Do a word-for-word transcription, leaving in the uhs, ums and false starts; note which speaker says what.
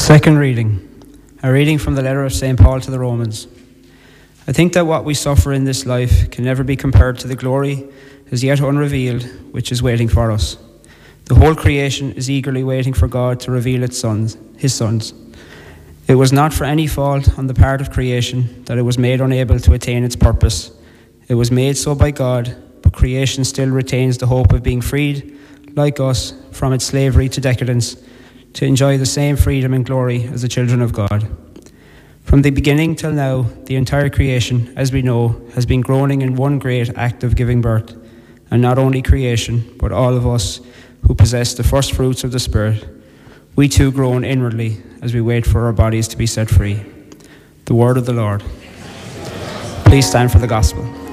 Speaker 1: Second reading, a reading from the letter of Saint Paul to the Romans. I think that what we suffer in this life can never be compared to the glory as yet unrevealed, which is waiting for us. The whole creation is eagerly waiting for God to reveal its sons, his sons. It was not for any fault on the part of creation that it was made unable to attain its purpose. It was made so by God, but creation still retains the hope of being freed, like us, from its slavery to decadence, to enjoy the same freedom and glory as the children of God. From the beginning till now, the entire creation, as we know, has been groaning in one great act of giving birth, and not only creation, but all of us who possess the first fruits of the Spirit. We too groan inwardly as we wait for our bodies to be set free. The word of the Lord. Please stand for the gospel.